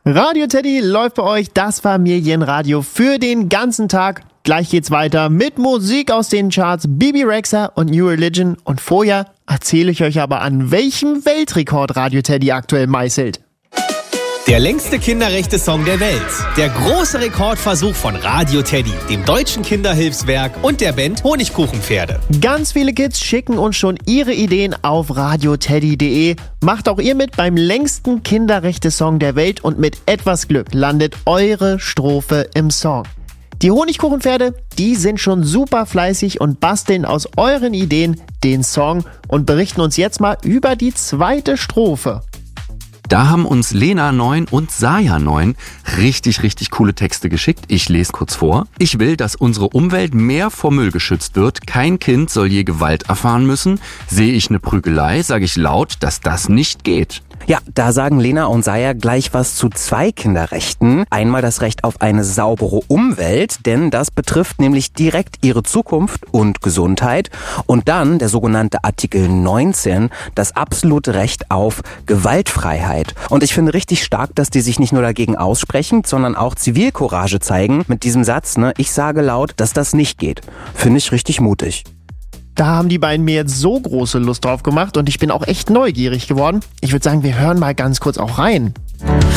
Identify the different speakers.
Speaker 1: Radio Teddy läuft bei euch das Familienradio für den ganzen Tag. Gleich geht's weiter mit Musik aus den Charts, Bebe Rexha und New Religion. Und vorher erzähle ich euch aber, an welchem Weltrekord Radio Teddy aktuell meißelt.
Speaker 2: Der längste Kinderrechte-Song der Welt. Der große Rekordversuch von Radio Teddy, dem Deutschen Kinderhilfswerk und der Band Honigkuchenpferde.
Speaker 1: Ganz viele Kids schicken uns schon ihre Ideen auf radioteddy.de. Macht auch ihr mit beim längsten Kinderrechte-Song der Welt und mit etwas Glück landet eure Strophe im Song. Die Honigkuchenpferde, die sind schon super fleißig und basteln aus euren Ideen den Song und berichten uns jetzt mal über die zweite Strophe.
Speaker 3: Da haben uns Lena 9 und Saja 9 richtig coole Texte geschickt. Ich lese kurz vor. Ich will, dass unsere Umwelt mehr vor Müll geschützt wird. Kein Kind soll je Gewalt erfahren müssen. Sehe ich eine Prügelei, sage ich laut, dass das nicht geht.
Speaker 4: Ja, da sagen Lena und Saja gleich was zu 2 Kinderrechten. Einmal das Recht auf eine saubere Umwelt, denn das betrifft nämlich direkt ihre Zukunft und Gesundheit. Und dann der sogenannte Artikel 19, das absolute Recht auf Gewaltfreiheit. Und ich finde richtig stark, dass die sich nicht nur dagegen aussprechen, sondern auch Zivilcourage zeigen mit diesem Satz, ich sage laut, dass das nicht geht. Finde ich richtig mutig.
Speaker 1: Da haben die beiden mir jetzt so große Lust drauf gemacht und ich bin auch echt neugierig geworden. Ich würde sagen, wir hören mal ganz kurz auch rein.